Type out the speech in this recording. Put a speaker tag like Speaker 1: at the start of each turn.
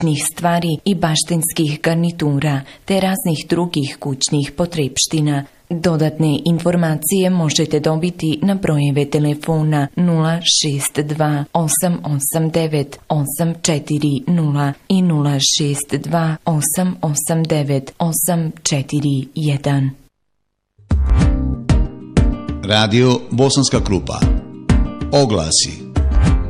Speaker 1: zaštitnih stvari i baštenskih garnitura te raznih drugih kućnih potrepština. Dodatne informacije možete dobiti na brojeve telefona 062 889 840 i 062 889 841.
Speaker 2: Radio Bosanska Krupa. Oglasi.